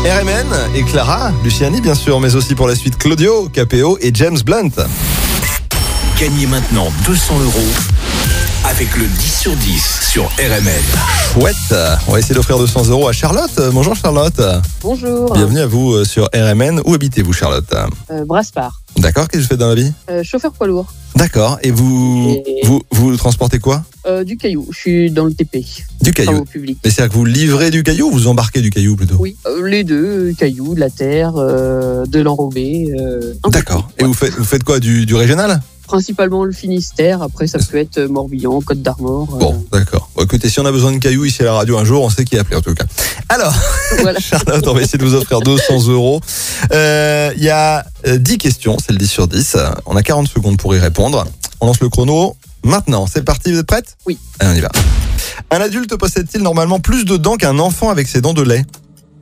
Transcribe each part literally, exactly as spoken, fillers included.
R M N et Clara Luciani bien sûr, mais aussi pour la suite Claudio Capéo et James Blunt. Gagnez maintenant deux cents euros avec le dix sur dix sur R M N. Chouette, on va essayer d'offrir deux cents euros à Charlotte. Bonjour Charlotte. Bonjour. Bienvenue à vous sur R M N. Où habitez-vous Charlotte? Euh, Brasparts. D'accord, qu'est-ce que vous faites dans la vie? Euh, chauffeur poids lourd. D'accord, et vous, Et- vous, vous transportez quoi? Euh, du caillou. Je suis dans le T P. Du caillou. Travaux publics. Mais c'est-à-dire que vous livrez du caillou ou vous embarquez du caillou plutôt? Oui, euh, les deux, euh, caillou, de la terre, euh, de l'enrobé. Euh, un peu D'accord. tout. Et Ouais. vous faites, vous faites quoi, du, du régional? Principalement le Finistère. Après, ça peut être euh, Morbihan, Côte d'Armor. euh, Bon, d'accord. Bon, écoutez, si on a besoin de cailloux ici à la radio un jour, on sait qui appeler en tout cas. Alors, Voilà. Charlotte, on va essayer de vous offrir deux cents euros. Euh, Il y a euh, dix questions, c'est le dix sur dix. On a quarante secondes pour y répondre. On lance le chrono maintenant. C'est parti, vous êtes prête? Oui. Allez, on y va. Un adulte possède-t-il normalement plus de dents qu'un enfant avec ses dents de lait?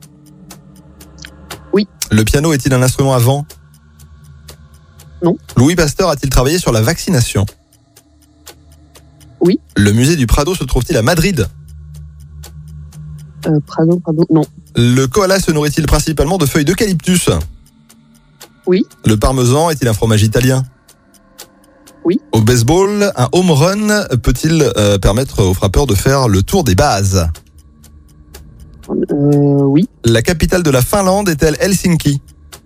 Oui. Le piano est-il un instrument à vent? Non. Louis Pasteur a-t-il travaillé sur la vaccination? Oui. Le musée du Prado se trouve-t-il à Madrid? Euh, Prado, Prado. Non. Le koala se nourrit-il principalement de feuilles d'eucalyptus? Oui. Le parmesan est-il un fromage italien? Oui. Au baseball, un home run peut-il euh, permettre aux frappeurs de faire le tour des bases? Euh, oui. La capitale de la Finlande est-elle Helsinki?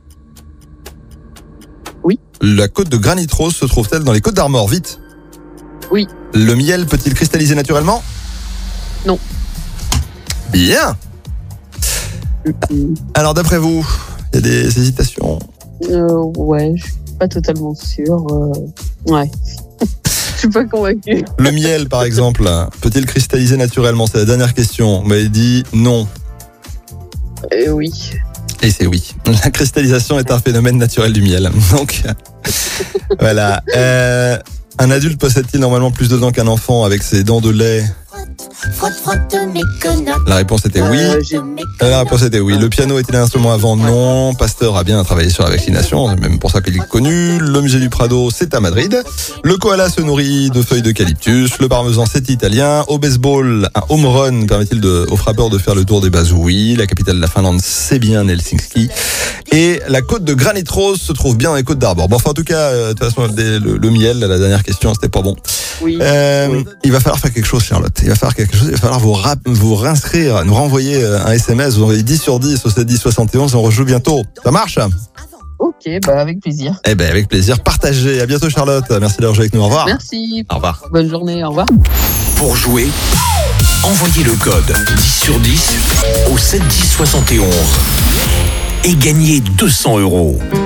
Oui. La côte de Granit Rose se trouve-t-elle dans les Côtes d'Armor? Vite. Oui. Le miel peut-il cristalliser naturellement? Non. Bien. Euh, Alors d'après vous, il y a des hésitations? euh, ouais, je suis pas totalement sûre. euh, Ouais. Je suis pas convaincue. Le miel, par exemple, peut-il cristalliser naturellement? C'est la dernière question. Vous m'avez dit non. Euh, oui. Et c'est oui. La cristallisation est un phénomène naturel du miel. Donc, voilà. Euh, un adulte possède-t-il normalement plus de dents qu'un enfant avec ses dents de lait? Frotte, frotte mes connards. La réponse était oui. Euh, j'ai- La réponse était oui. Le piano était un instrument avant? Non. Pasteur a bien travaillé sur la vaccination, c'est même pour ça qu'il est connu. Le musée du Prado, c'est à Madrid. Le koala se nourrit de feuilles d'eucalyptus. Le parmesan, c'est italien. Au baseball, un home run permet-il de, aux frappeurs de faire le tour des bases? Oui. La capitale de la Finlande, c'est bien Helsinki. Et la côte de Granit Rose se trouve bien dans les Côtes d'Armor. Bon, enfin, en tout cas, euh, de toute façon, le, le- le miel, la dernière question, c'était pas bon. Oui. Euh, Oui. Il va falloir faire quelque chose, Charlotte. Il va falloir quelque chose. Il va falloir vous, rap- vous réinscrire, nous renvoyer euh, un S M S. Vous envoyez dix sur dix au sept dix soixante et onze. On rejoue bientôt. Ça marche? Ok, bah avec plaisir. Eh ben, avec plaisir. Partagez. À bientôt, Charlotte. Merci d'avoir joué avec nous. Au revoir. Merci. Au revoir. Bonne journée. Au revoir. Pour jouer, envoyez le code dix sur dix au sept dix soixante et onze et gagnez deux cents euros.